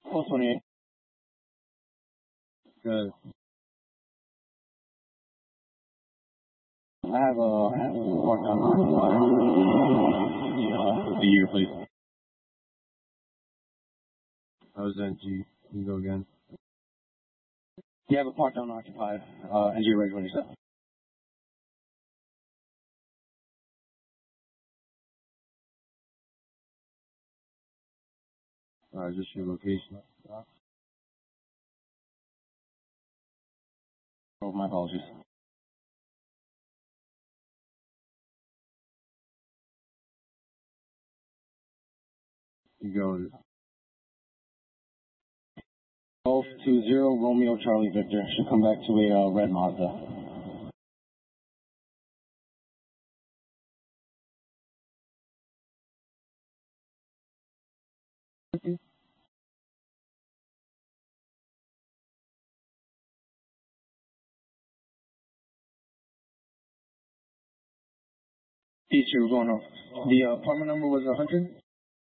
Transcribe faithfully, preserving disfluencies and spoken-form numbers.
four twenty-eight. Good. I have a, I have a part-time. The year, please. How was that, G? Can you go again? You have a part-time occupied, uh, N G rate twenty-seven. Alright, just your location. Oh, my apologies. You go. Golf two zero Romeo Charlie Victor. Should come back to a uh, red Mazda. Teacher, we're going off. The uh, apartment number was one hundred?